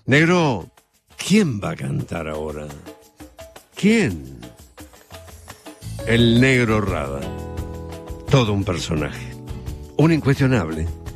Negro, ¿quién va a cantar ahora? ¿Quién? El Negro Rada. Todo un personaje. Un incuestionable.